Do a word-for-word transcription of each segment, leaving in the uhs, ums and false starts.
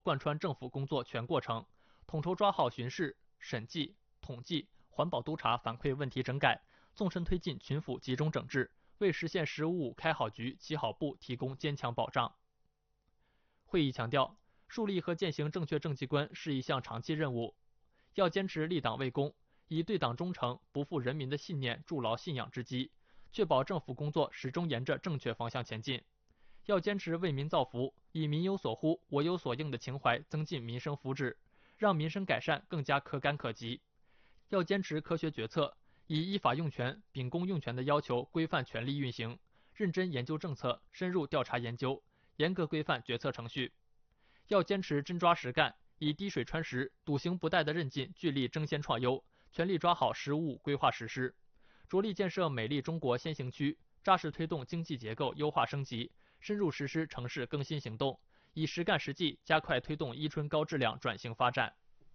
贯穿政府工作全过程，统筹抓好巡视、审计、统计、环保督查反馈问题整改，纵深推进群府集中整治，为实现“十五五”开好局、起好步提供坚强保障。会议强调，树立和践行正确政绩观是一项长期任务，要坚持立党为公，以对党忠诚、不负人民的信念筑牢信仰之基，确保政府工作始终沿着正确方向前进。要坚持为民造福，以民有所呼、我有所应的情怀增进民生福祉，让民生改善更加可感可及。要坚持科学决策，以依法用权、秉公用权的要求规范权力运行，认真研究政策，深入调查研究，严格规范决策程序。要坚持真抓实干，以滴水穿石、笃行不怠的韧劲，聚力争先创优，全力抓好“十五五”规划实施，着力建设美丽中国先行区，扎实推动经济结构优化升级，深入实施城市更新行动，以实干实际加快推动伊春高质量转型发展。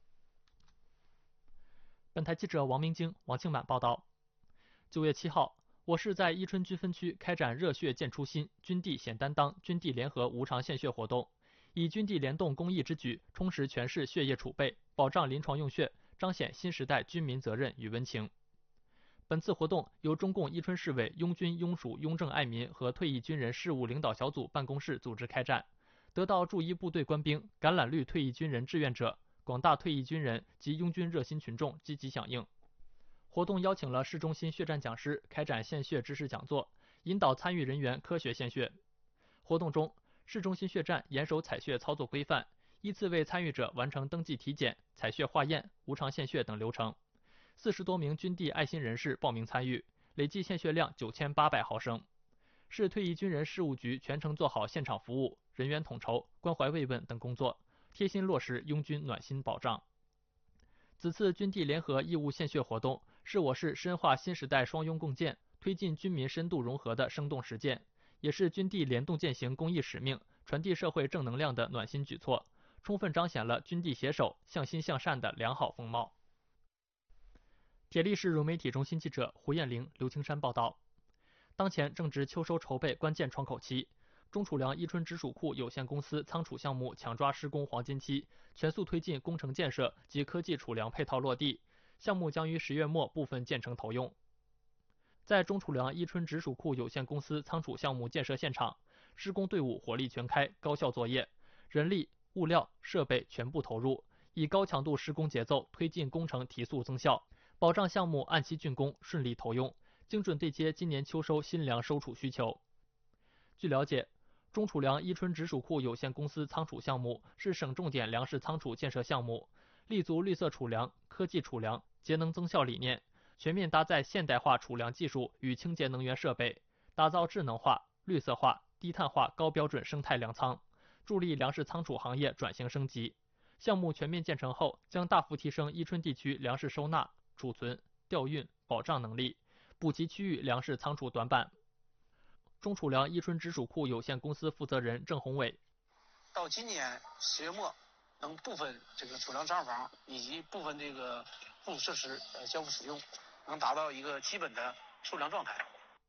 本台记者王明京、王庆满报道。九月七号，我市在伊春军分区开展热血见初心、军地显担当、军地联合无偿献血活动，以军地联动公益之举，充实全市血液储备，保障临床用血，彰显新时代军民责任与温情。本次活动由中共伊春市委拥军拥属拥政爱民和退役军人事务领导小组办公室组织开展，得到驻伊部队官兵、橄榄绿退役军人志愿者、广大退役军人及拥军热心群众积极响应。活动邀请了市中心血战讲师开展献血知识讲座，引导参与人员科学献血。活动中，市中心血站严守采血操作规范，依次为参与者完成登记体检、采血化验、无偿献血等流程。四十多名军地爱心人士报名参与，累计献血量九千八百毫升。市退役军人事务局全程做好现场服务、人员统筹、关怀慰问等工作，贴心落实拥军暖心保障。此次军地联合义务献血活动，是我市深化新时代双拥共建、推进军民深度融合的生动实践，也是军地联动践行公益使命、传递社会正能量的暖心举措，充分彰显了军地携手、向心向善的良好风貌。铁力市融媒体中心记者胡艳玲、刘青山报道。当前正值秋收筹备关键窗口期，中储粮伊春直属库有限公司仓储项目抢抓施工黄金期，全速推进工程建设及科技储粮配套落地，项目将于十月末部分建成投用。在中储粮伊春直属库有限公司仓储项目建设现场，施工队伍火力全开，高效作业，人力、物料、设备全部投入，以高强度施工节奏推进工程提速增效，保障项目按期竣工、顺利投用，精准对接今年秋收新粮收储需求。据了解，中储粮伊春直属库有限公司仓储项目是省重点粮食仓储建设项目，立足绿色储粮、科技储粮、节能增效理念，全面搭载现代化储粮技术与清洁能源设备，打造智能化、绿色化、低碳化高标准生态粮仓，助力粮食仓储行业转型升级。项目全面建成后，将大幅提升伊春地区粮食收纳、储存、调运、保障能力，补齐区域粮食仓储短板。中储粮伊春直属库有限公司负责人郑宏伟： 到今年十月末，能部分这个储粮厂房以及部分这个附属设施呃交付使用，能达到一个基本的储粮状态。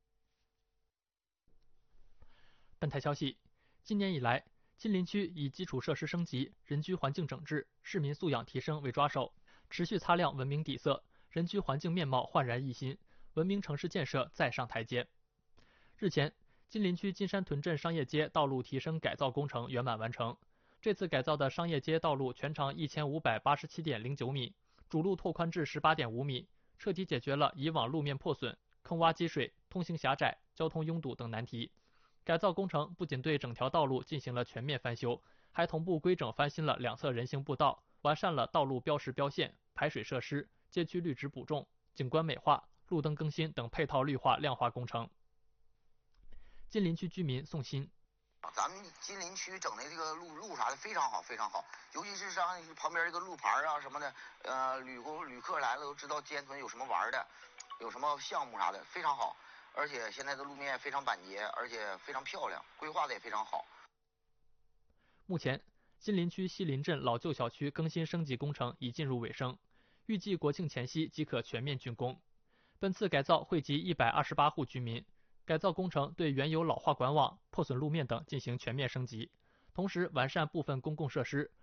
本台消息，今年以来，金陵区以基础设施升级、人居环境整治、市民素养提升为抓手，持续擦亮文明底色，人居环境面貌焕然一新，文明城市建设再上台阶。日前，金陵区金山屯镇商业街道路提升改造工程圆满完成。这次改造的商业街道路全长一千五百八十七点零九米，主路拓宽至十八点五米，彻底解决了以往路面破损、坑洼积水、通行狭窄、交通拥堵等难题。改造工程不仅对整条道路进行了全面翻修，还同步规整翻新了两侧人行步道，完善了道路标识标线、排水设施、街区绿植补种、景观美化、路灯更新等配套绿化亮化工程。金陵区居民宋鑫： 咱们金陵区整的这个路路啥的非常好，非常好，尤其是像旁边这个路牌啊什么的，呃，旅工旅客来了都知道尖屯有什么玩的，有什么项目啥的，非常好。而且现在的路面非常板结，而且非常漂亮，规划的也非常好。 目前，金陵区西林镇老旧小区更新升级工程已进入尾声，预计国庆前夕即可全面竣工。本次改造惠及一百二十八户居民。改造工程对原有老化管网、破损路面等进行全面升级，同时完善部分公共设施，